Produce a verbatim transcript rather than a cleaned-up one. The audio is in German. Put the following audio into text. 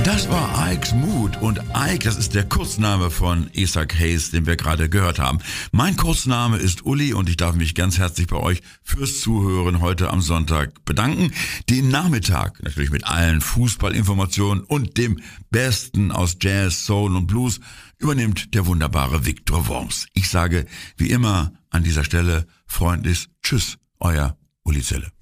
Das war Ike's Mood und Ike, das ist der Kurzname von Isaac Hayes, den wir gerade gehört haben. Mein Kurzname ist Uli und ich darf mich ganz herzlich bei euch fürs Zuhören heute am Sonntag bedanken. Den Nachmittag, natürlich mit allen Fußballinformationen und dem Besten aus Jazz, Soul und Blues, übernimmt der wunderbare Viktor Worms. Ich sage wie immer an dieser Stelle freundlich Tschüss, euer Uli Zelle.